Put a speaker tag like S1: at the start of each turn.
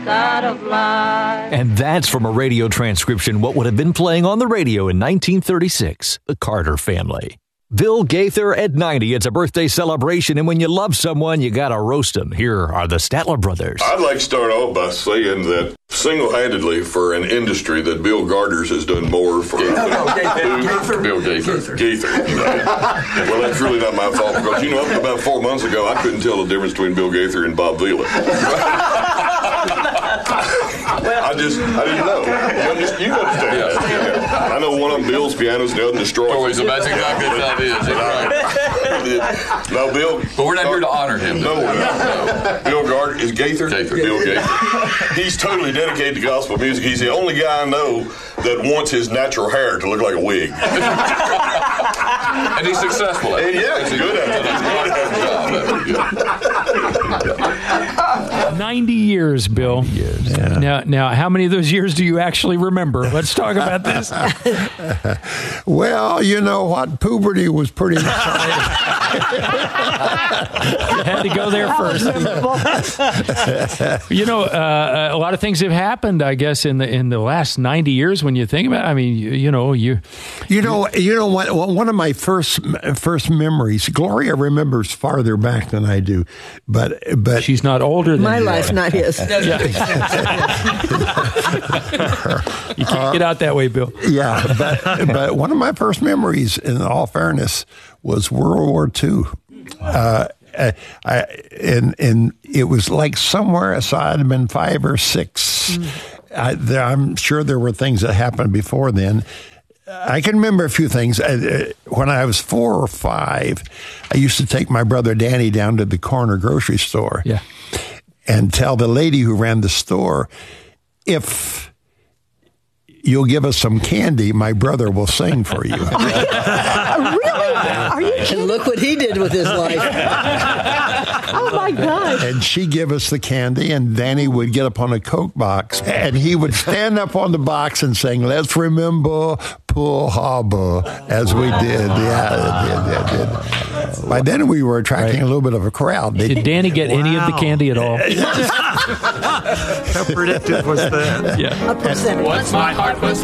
S1: God of life.
S2: And that's from a radio transcription what would have been playing on the radio in 1936, The Carter Family. Bill Gaither at 90. It's a birthday celebration, and when you love someone, you gotta roast them. Here are the Statler Brothers.
S3: I'd like to start off by saying that single-handedly for an industry that Bill Gardner's has done more for.
S4: Gaither.
S3: Bill Gaither. Well, that's really not my fault because, up to about 4 months ago, I couldn't tell the difference between Bill Gaither and Bob Vila. I didn't know. You understand that. Yeah. I know one of them Bill's pianos and the other destroys.
S4: Always, that's exactly how it is. Right.
S3: No, Bill.
S4: But we're not here to honor him.
S3: No, we're not. No. Bill Gardner is Gaither. Bill Gaither. He's totally dedicated to gospel music. He's the only guy I know that wants his natural hair to look like a wig.
S4: And he's successful at it.
S3: And he's good at it.
S5: 90 years, Bill.
S6: Yeah.
S5: Now, how many of those years do you actually remember? Let's talk about this.
S6: Well, you know what? Puberty was pretty exciting.
S5: You had to go there first. A lot of things have happened, I guess, in the last 90 years. When you think about it, I mean, you know what? One of my first memories. Gloria remembers farther back than I do, but
S7: she's not older than
S8: my life, not his.
S5: You can't get out that way, Bill.
S6: Yeah, but one of my first memories, in all fairness, was World War II. And it was like somewhere aside had been 5 or 6. I'm sure there were things that happened before then. I can remember a few things. When I was 4 or 5, I used to take my brother Danny down to the corner grocery store and tell the lady who ran the store, if you'll give us some candy, my brother will sing for you.
S8: Really? Are you kidding? And look what he did with his life. Oh, my gosh.
S6: And she'd give us the candy, and Danny would get up on a Coke box, and he would stand up on the box and sing, "Let's remember Pearl Harbor," as we did. Yeah. By then, we were attracting a little bit of a crowd.
S5: Did Danny get any of the candy at all?
S7: How predictive was that?
S5: Yeah.
S8: A percentage.
S4: Once my heart was